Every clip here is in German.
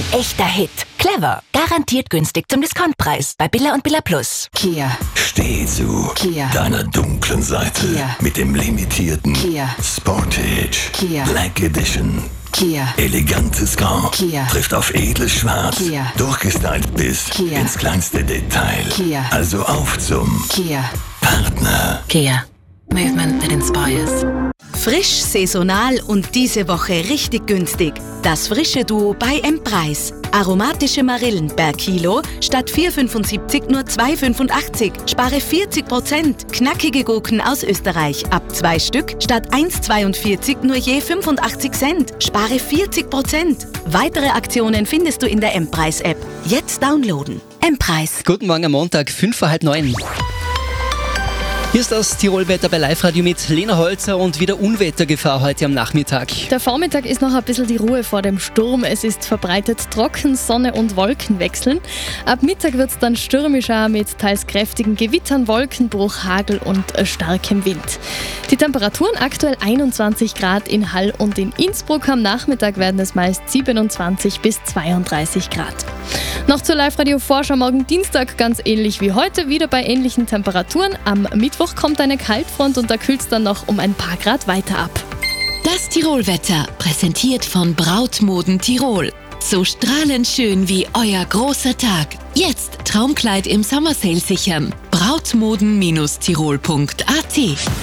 echter Hit. Clever. Garantiert günstig zum Discountpreis. Bei Billa und Billa Plus. Kia. Steh zu Kia. deiner dunklen Seite. Kia. Mit dem limitierten Kia. Sportage Kia. Black Edition. Kia. Elegantes Grau. Kia. Trifft auf edles Schwarz. Kia. Durchgestylt bis Kia. ins kleinste Detail. Kia. Also auf zum Kia. Partner. Kia. Movement that inspires. Frisch, saisonal und diese Woche richtig günstig. Das frische Duo bei M-Preis. Aromatische Marillen per Kilo statt 4,75 nur 2,85. Spare 40%. Knackige Gurken aus Österreich ab 2 Stück statt 1,42 nur je 85 Cent. Spare 40%. Weitere Aktionen findest du in der M-Preis-App. Jetzt downloaden. M-Preis. Guten Morgen am Montag, 8:05. Hier ist das Tirolwetter bei Live-Radio mit Lena Holzer und wieder Unwettergefahr heute am Nachmittag. Der Vormittag ist noch ein bisschen die Ruhe vor dem Sturm. Es ist verbreitet trocken, Sonne und Wolken wechseln. Ab Mittag wird es dann stürmischer mit teils kräftigen Gewittern, Wolkenbruch, Hagel und starkem Wind. Die Temperaturen aktuell 21 Grad in Hall und in Innsbruck. Am Nachmittag werden es meist 27 bis 32 Grad. Noch zur Live-Radio-Vorschau morgen Dienstag, ganz ähnlich wie heute, wieder bei ähnlichen Temperaturen. Am Mittwoch kommt eine Kaltfront und da kühlt es dann noch um ein paar Grad weiter ab. Das Tirolwetter, präsentiert von Brautmoden Tirol. So strahlend schön wie euer großer Tag. Jetzt Traumkleid im Summer Sale sichern. Brautmoden-tirol.at.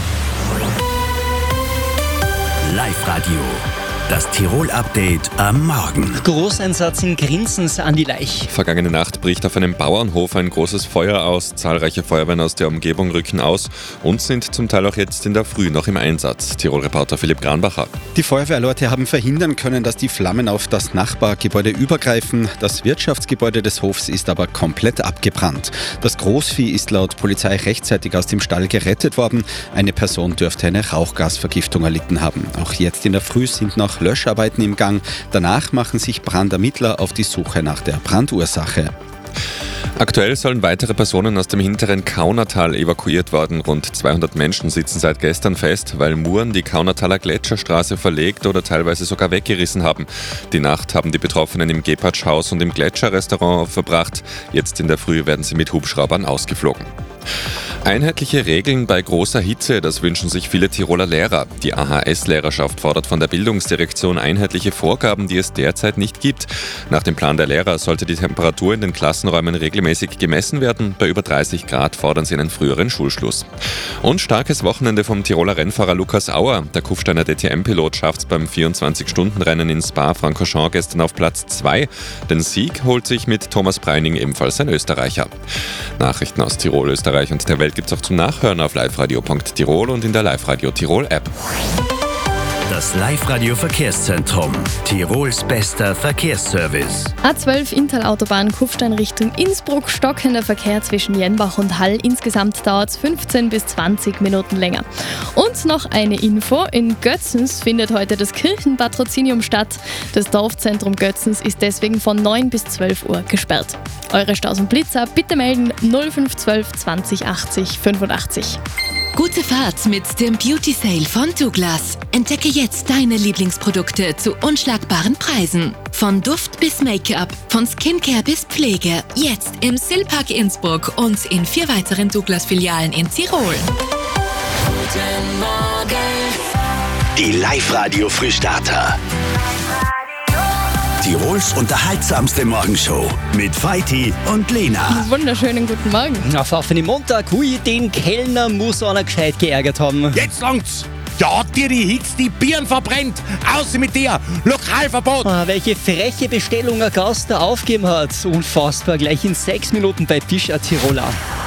Live-Radio. Das Tirol-Update am Morgen. Großeinsatz in Grinsens an die Laich. Vergangene Nacht bricht auf einem Bauernhof ein großes Feuer aus. Zahlreiche Feuerwehren aus der Umgebung rücken aus und sind zum Teil auch jetzt in der Früh noch im Einsatz. Tirol-Reporter Philipp Granbacher. Die Feuerwehrleute haben verhindern können, dass die Flammen auf das Nachbargebäude übergreifen. Das Wirtschaftsgebäude des Hofs ist aber komplett abgebrannt. Das Großvieh ist laut Polizei rechtzeitig aus dem Stall gerettet worden. Eine Person dürfte eine Rauchgasvergiftung erlitten haben. Auch jetzt in der Früh sind noch Löscharbeiten im Gang. Danach machen sich Brandermittler auf die Suche nach der Brandursache. Aktuell sollen weitere Personen aus dem hinteren Kaunertal evakuiert werden. Rund 200 Menschen sitzen seit gestern fest, weil Muren die Kaunertaler Gletscherstraße verlegt oder teilweise sogar weggerissen haben. Die Nacht haben die Betroffenen im Gepardsch-Haus und im Gletscherrestaurant verbracht. Jetzt in der Früh werden sie mit Hubschraubern ausgeflogen. Einheitliche Regeln bei großer Hitze, das wünschen sich viele Tiroler Lehrer. Die AHS-Lehrerschaft fordert von der Bildungsdirektion einheitliche Vorgaben, die es derzeit nicht gibt. Nach dem Plan der Lehrer sollte die Temperatur in den Klassenräumen regelmäßig gemessen werden. Bei über 30 Grad fordern sie einen früheren Schulschluss. Und starkes Wochenende vom Tiroler Rennfahrer Lukas Auer. Der Kufsteiner DTM-Pilot schafft es beim 24-Stunden-Rennen in Spa-Francorchamps gestern auf Platz 2. Den Sieg holt sich mit Thomas Breining ebenfalls ein Österreicher. Nachrichten aus Tirol, Österreich und der Welt gibt es auch zum Nachhören auf liveradio.tirol und in der Live-Radio Tirol App. Das Live-Radio Verkehrszentrum. Tirols bester Verkehrsservice. A12 Inntal-Autobahn Kufstein Richtung Innsbruck, stockender Verkehr zwischen Jenbach und Hall. Insgesamt dauert es 15 bis 20 Minuten länger. Und noch eine Info: In Götzens findet heute das Kirchenpatrozinium statt. Das Dorfzentrum Götzens ist deswegen von 9 bis 12 Uhr gesperrt. Eure Staus und Blitzer bitte melden 0512 20 80 85. Gute Fahrt mit dem Beauty Sale von Douglas. Entdecke jetzt deine Lieblingsprodukte zu unschlagbaren Preisen. Von Duft bis Make-up, von Skincare bis Pflege. Jetzt im Silpark Innsbruck und in 4 weiteren Douglas-Filialen in Tirol. Guten Morgen. Die Live-Radio Frühstarter. Tirols unterhaltsamste Morgenshow mit Feiti und Lena. Wunderschönen guten Morgen. Auf einen Montag, hui, den Kellner muss einer gescheit geärgert haben. Jetzt langt's! Da hat dir die Hitze die Birnen verbrennt! Außer mit dir! Lokalverbot! Welche freche Bestellung ein Gast da aufgegeben hat. Unfassbar, gleich in 6 Minuten bei Tisch ein Tiroler.